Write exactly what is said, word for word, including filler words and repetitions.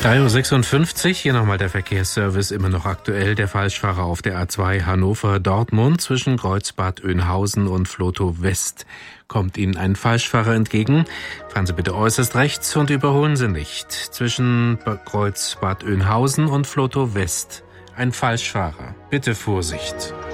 drei Uhr sechsundfünfzig, hier nochmal der Verkehrsservice, immer noch aktuell. Der Falschfahrer auf der A zwei Hannover-Dortmund zwischen Kreuzbad Oeynhausen und Vlotho West. Kommt Ihnen ein Falschfahrer entgegen, fahren Sie bitte äußerst rechts und überholen Sie nicht. Zwischen Kreuzbad Oeynhausen und Vlotho West ein Falschfahrer. Bitte Vorsicht.